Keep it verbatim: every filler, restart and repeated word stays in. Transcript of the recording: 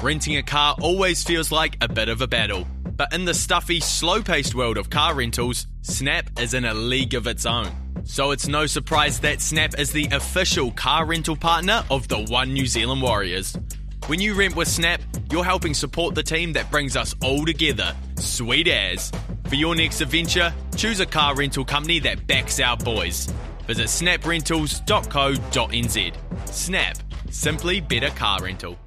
Renting a car always feels like a bit of a battle, but in the stuffy, slow-paced world of car rentals, Snap is in a league of its own. So it's no surprise that Snap is the official car rental partner of the One New Zealand Warriors. When you rent with Snap, you're helping support the team that brings us all together. Sweet as. For your next adventure, choose a car rental company that backs our boys. Visit snap rentals dot co dot n z. Snap. Simply better car rental.